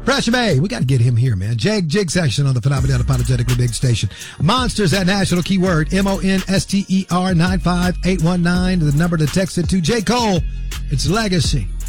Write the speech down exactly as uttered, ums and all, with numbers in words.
Pressure Bay. We got to get him here, man. Jake Jig Section on the Phenomenal Apologetically Big Station. Monsters at National, keyword M O N S T E R nine five eight one nine. The number to text it to. J. Cole. It's Legacy.